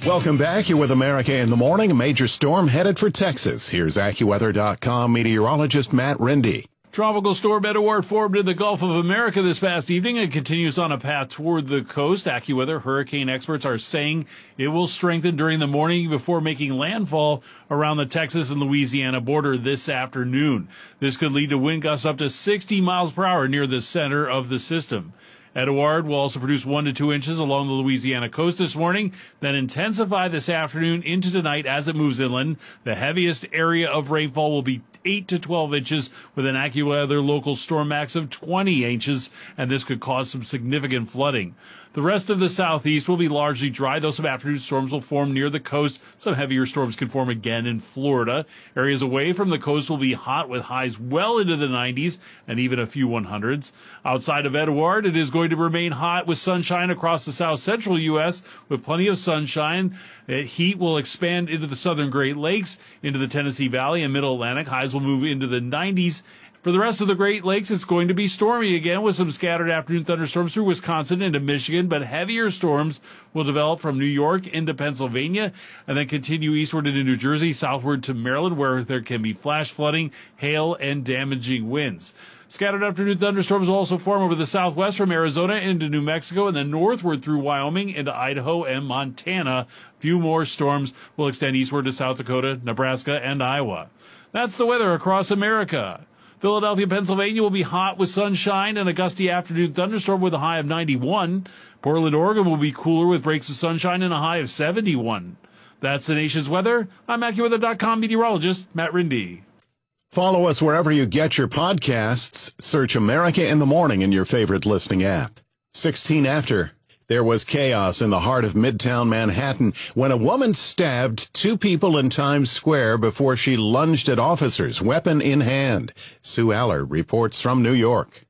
Welcome back. You're with America in the Morning. A major storm headed for Texas. Here's AccuWeather.com meteorologist Matt Rindy. Tropical storm Edouard formed in the Gulf of America this past evening and continues on a path toward the coast. AccuWeather hurricane experts are saying it will strengthen during the morning before making landfall around the Texas and Louisiana border this afternoon. This could lead to wind gusts up to 60 miles per hour near the center of the system. Edouard will also produce 1 to 2 inches along the Louisiana coast this morning, then intensify this afternoon into tonight as it moves inland. The heaviest area of rainfall will be 8 to 12 inches with an AccuWeather local storm max of 20 inches, and this could cause some significant flooding. The rest of the southeast will be largely dry, though some afternoon storms will form near the coast. Some heavier storms can form again in Florida. Areas away from the coast will be hot with highs well into the 90s and even a few 100s. Outside of Edouard, it is going to remain hot with sunshine across the south central U.S. with plenty of sunshine. Heat will expand into the southern Great Lakes, into the Tennessee Valley and Middle Atlantic. Highs will move into the 90s. For the rest of the Great Lakes, it's going to be stormy again with some scattered afternoon thunderstorms through Wisconsin into Michigan, but heavier storms will develop from New York into Pennsylvania and then continue eastward into New Jersey, southward to Maryland, where there can be flash flooding, hail, and damaging winds. Scattered afternoon thunderstorms will also form over the southwest from Arizona into New Mexico and then northward through Wyoming into Idaho and Montana. A few more storms will extend eastward to South Dakota, Nebraska, and Iowa. That's the weather across America. Philadelphia, Pennsylvania will be hot with sunshine and a gusty afternoon thunderstorm with a high of 91. Portland, Oregon will be cooler with breaks of sunshine and a high of 71. That's the nation's weather. I'm AccuWeather.com meteorologist Matt Rindy. Follow us wherever you get your podcasts. Search America in the Morning in your favorite listening app. 16 after. There was chaos in the heart of Midtown Manhattan when a woman stabbed 2 people in Times Square before she lunged at officers, weapon in hand. Sue Aller reports from New York.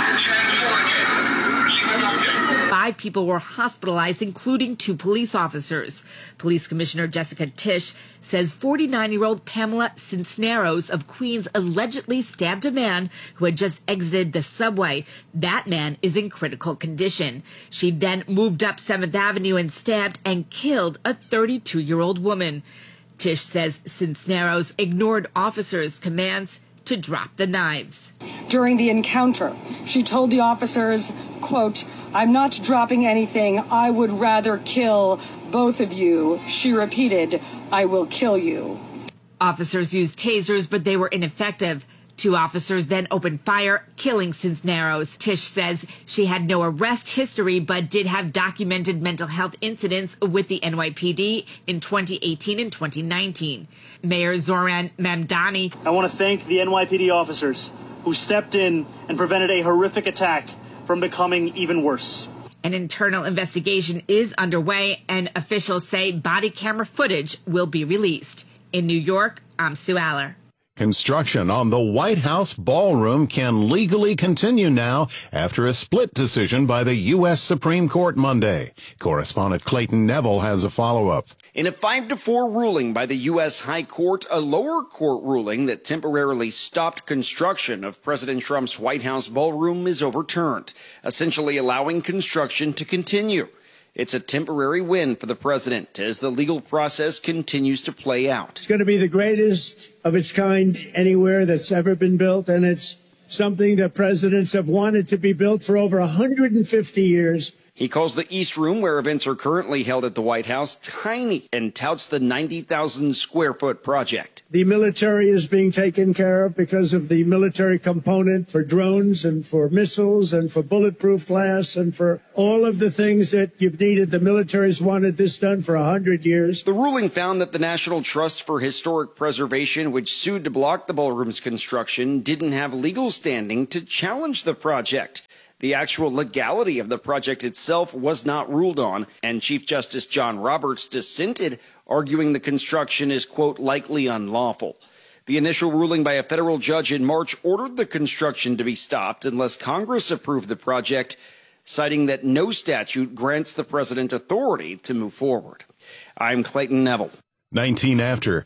5 people were hospitalized, including 2 police officers. Police Commissioner Jessica Tisch says 49-year-old Pamela Cisneros of Queens allegedly stabbed a man who had just exited the subway. That man is in critical condition. She then moved up 7th Avenue and stabbed and killed a 32-year-old woman. Tisch says Cisneros ignored officers' commands to drop the knives. During the encounter, she told the officers, quote, "I'm not dropping anything. I would rather kill both of you." She repeated, "I will kill you." Officers used tasers, but they were ineffective. 2 officers then opened fire, killing Cisneros. Tisch says she had no arrest history, but did have documented mental health incidents with the NYPD in 2018 and 2019. Mayor Zoran Mamdani. I want to thank the NYPD officers who stepped in and prevented a horrific attack from becoming even worse. An internal investigation is underway, and officials say body camera footage will be released. In New York, I'm Sue Aller. Construction on the White House ballroom can legally continue now after a split decision by the U.S. Supreme Court Monday. Correspondent Clayton Neville has a follow-up. In a 5-4 ruling by the U.S. High Court, a lower court ruling that temporarily stopped construction of President Trump's White House ballroom is overturned, essentially allowing construction to continue. It's a temporary win for the president as the legal process continues to play out. It's going to be the greatest of its kind anywhere that's ever been built, and it's something that presidents have wanted to be built for over 150 years. He calls the East Room, where events are currently held at the White House, tiny and touts the 90,000 square foot project. The military is being taken care of because of the military component for drones and for missiles and for bulletproof glass and for all of the things that you've needed. The military's wanted this done for 100 years. The ruling found that the National Trust for Historic Preservation, which sued to block the ballroom's construction, didn't have legal standing to challenge the project. The actual legality of the project itself was not ruled on, and Chief Justice John Roberts dissented, arguing the construction is, quote, likely unlawful. The initial ruling by a federal judge in March ordered the construction to be stopped unless Congress approved the project, citing that no statute grants the president authority to move forward. I'm Clayton Neville. 19 after.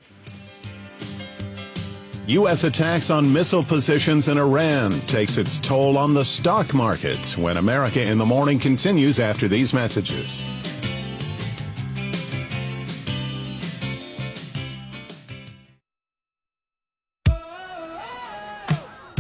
U.S. attacks on missile positions in Iran takes its toll on the stock markets when America in the Morning continues after these messages.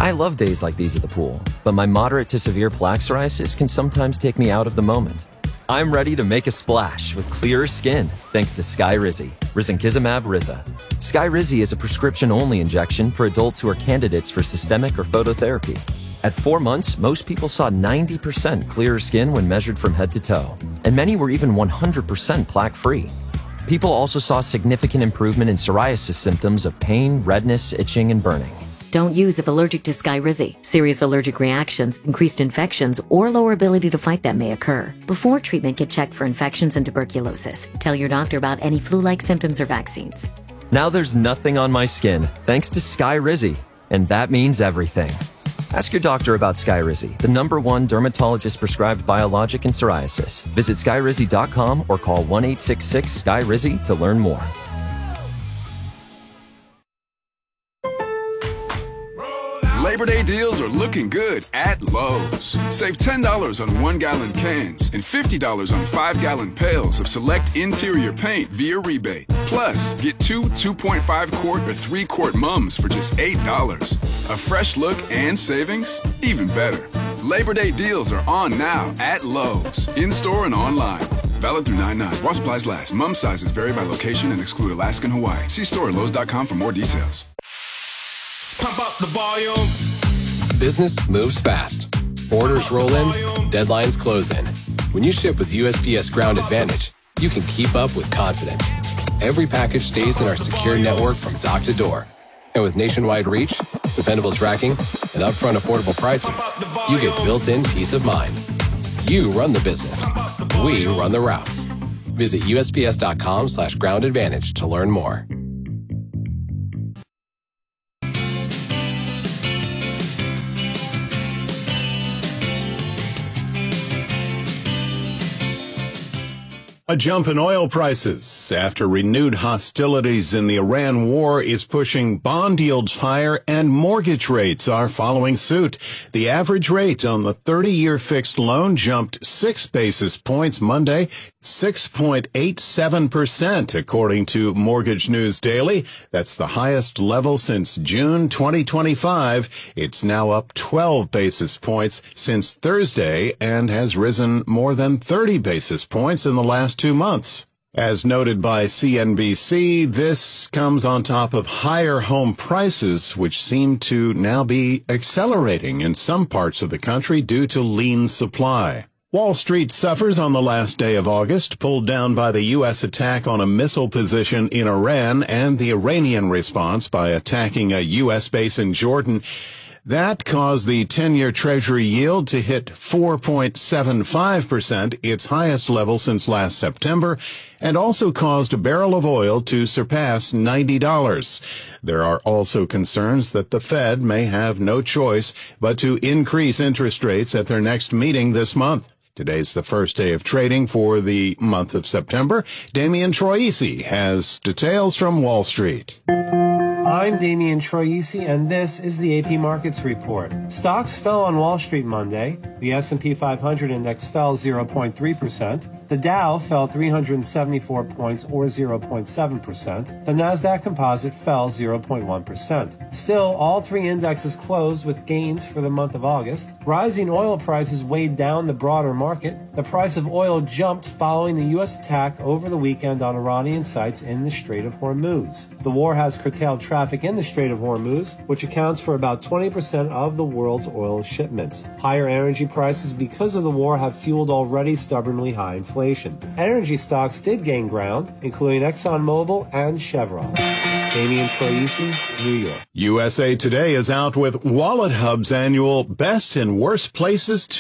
I love days like these at the pool, but my moderate to severe plaque psoriasis can sometimes take me out of the moment. I'm ready to make a splash with clearer skin thanks to Skyrizi, risankizumab Riza. Skyrizi is a prescription-only injection for adults who are candidates for systemic or phototherapy. At 4 months, most people saw 90% clearer skin when measured from head to toe, and many were even 100% plaque-free. People also saw significant improvement in psoriasis symptoms of pain, redness, itching, and burning. Don't use if allergic to Skyrizi. Serious allergic reactions, increased infections, or lower ability to fight them may occur. Before treatment, get checked for infections and tuberculosis. Tell your doctor about any flu-like symptoms or vaccines. Now there's nothing on my skin thanks to Skyrizi, and that means everything. Ask your doctor about Skyrizi, the #1 dermatologist-prescribed biologic in psoriasis. Visit Skyrizi.com or call 1-866-SKYRIZI to learn more. Labor Day deals are looking good at Lowe's. Save $10 on 1-gallon cans and $50 on 5-gallon pails of select interior paint via rebate. Plus, get 2 2.5-quart or 3-quart mums for just $8. A fresh look and savings? Even better. Labor Day deals are on now at Lowe's, in-store and online. Valid through 9/9. While supplies last. Mum sizes vary by location and exclude Alaska and Hawaii. See store at Lowe's.com for more details. Pump up the volume. Business moves fast. Orders roll in, deadlines close in. When you ship with USPS Ground Advantage, you can keep up with confidence. Every package stays in our secure network from dock to door. And with nationwide reach, dependable tracking, and upfront affordable pricing, you get built-in peace of mind. You run the business. We run the routes. Visit USPS.com/Ground Advantage to learn more. A jump in oil prices after renewed hostilities in the Iran war is pushing bond yields higher and mortgage rates are following suit. The average rate on the 30-year fixed loan jumped 6 basis points Monday, 6.87%, according to Mortgage News Daily. That's the highest level since June 2025. It's now up 12 basis points since Thursday and has risen more than 30 basis points in the last 2 months. As noted by CNBC, this comes on top of higher home prices, which seem to now be accelerating in some parts of the country due to lean supply. Wall Street suffers on the last day of August, pulled down by the U.S. attack on a missile position in Iran and the Iranian response by attacking a U.S. base in Jordan. That caused the 10-year Treasury yield to hit 4.75%, its highest level since last September, and also caused a barrel of oil to surpass $90. There are also concerns that the Fed may have no choice but to increase interest rates at their next meeting this month. Today's the first day of trading for the month of September. Damian Troisi has details from Wall Street. I'm Damian Troisi, and this is the AP Markets Report. Stocks fell on Wall Street Monday. The S&P 500 index fell 0.3%. The Dow fell 374 points, or 0.7%. The Nasdaq Composite fell 0.1%. Still, all three indexes closed with gains for the month of August. Rising oil prices weighed down the broader market. The price of oil jumped following the U.S. attack over the weekend on Iranian sites in the Strait of Hormuz. The war has curtailed traffic in the Strait of Hormuz, which accounts for about 20% of the world's oil shipments. Higher energy prices because of the war have fueled already stubbornly high inflation. Energy stocks did gain ground, including ExxonMobil and Chevron. Damian Troisi, New York. USA Today is out with Wallet Hub's annual Best and Worst Places to